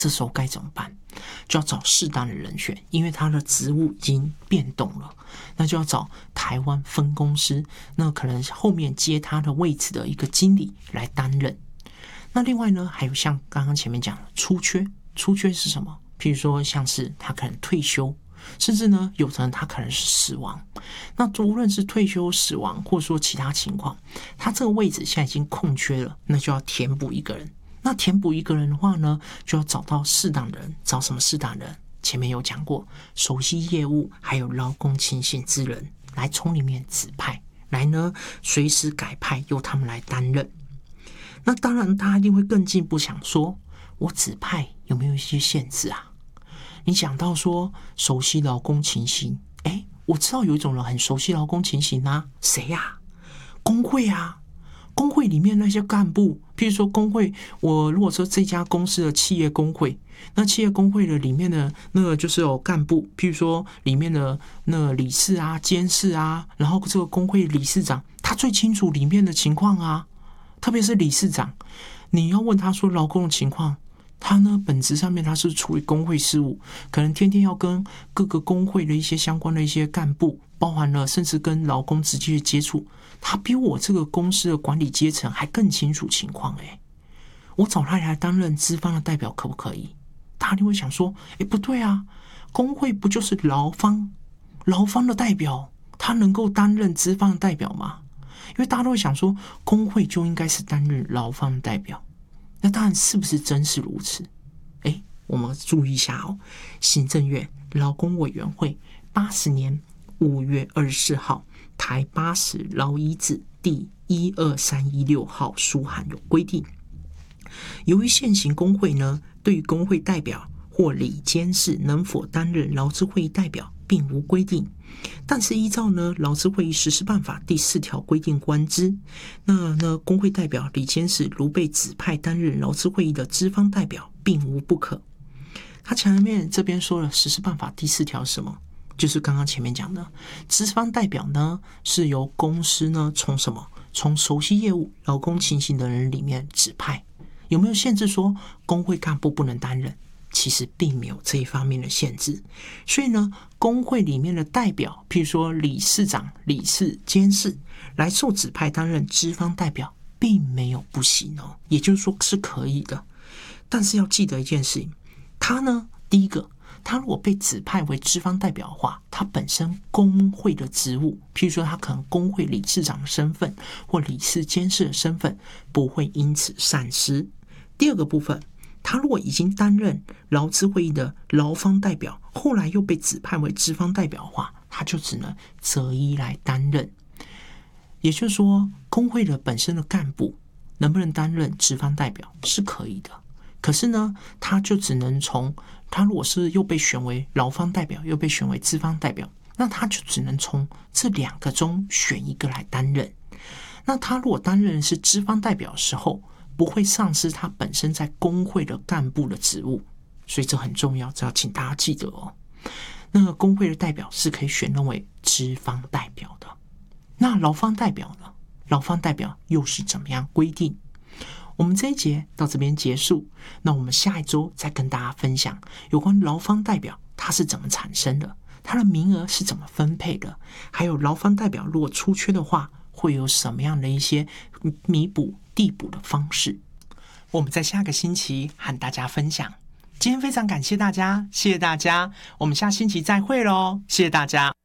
这时候该怎么办？就要找适当的人选，因为他的职务已经变动了，那就要找台湾分公司，那可能后面接他的位置的一个经理来担任。那另外呢，还有像刚刚前面讲的出缺，出缺是什么？譬如说像是他可能退休，甚至呢有的人他可能是死亡。那无论是退休、死亡，或者说其他情况，他这个位置现在已经空缺了，那就要填补一个人。那填补一个人的话呢，就要找到适当的人。找什么适当的人？前面有讲过，熟悉业务还有劳工情形之人来从里面指派，来呢随时改派，由他们来担任。那当然大家一定会更进一步想说，我指派有没有一些限制啊？你讲到说熟悉劳工情形，我知道有一种人很熟悉劳工情形啊，谁啊？工会啊。工会里面那些干部，譬如说工会，我如果说这家公司的企业工会，那企业工会的里面的那个就是有干部，譬如说里面的那个理事啊、监事啊，然后这个工会理事长，他最清楚里面的情况啊，特别是理事长，你要问他说劳工的情况，他呢本质上面他是处理工会事务，可能天天要跟各个工会的一些相关的一些干部，包含了甚至跟劳工直接接触，他比我这个公司的管理阶层还更清楚情况。我找他来担任资方的代表可不可以？大家就会想说，不对啊，工会不就是劳方的代表，他能够担任资方的代表吗？因为大家都会想说，工会就应该是担任劳方的代表。那当然是不是真是如此？我们注意一下哦。行政院劳工委员会80年5月24号台80劳医字第12316号书函有规定，由于现行工会呢，对于工会代表或理监事能否担任劳资会议代表并无规定，但是依照呢劳资会议实施办法第4条规定观之，那呢工会代表、理监事如被指派担任劳资会议的资方代表，并无不可。他前面这边说了实施办法第4条是什么？就是刚刚前面讲的，资方代表呢是由公司呢从什么？从熟悉业务、劳工情形的人里面指派。有没有限制说工会干部不能担任？其实并没有这一方面的限制。所以呢，工会里面的代表，譬如说理事长、理事、监事来受指派担任资方代表，并没有不行哦，也就是说是可以的。但是要记得一件事情，他呢，第一个，他如果被指派为资方代表的话，他本身工会的职务，譬如说他可能工会理事长的身份或理事监事的身份，不会因此丧失。第二个部分，他如果已经担任劳资会议的劳方代表，后来又被指派为资方代表的话，他就只能择一来担任。也就是说，工会的本身的干部能不能担任资方代表是可以的，可是呢，他就只能从他如果是又被选为劳方代表，又被选为资方代表，那他就只能从这2个中选一个来担任。那他如果担任的是资方代表的时候，不会丧失他本身在工会的干部的职务，所以这很重要，这要请大家记得哦。那个工会的代表是可以选任为资方代表的。那劳方代表呢？劳方代表又是怎么样规定？我们这一节到这边结束，那我们下一周再跟大家分享有关劳方代表它是怎么产生的，它的名额是怎么分配的，还有劳方代表如果出缺的话，会有什么样的一些弥补递补的方式。我们在下个星期和大家分享。今天非常感谢大家，谢谢大家，我们下星期再会咯，谢谢大家。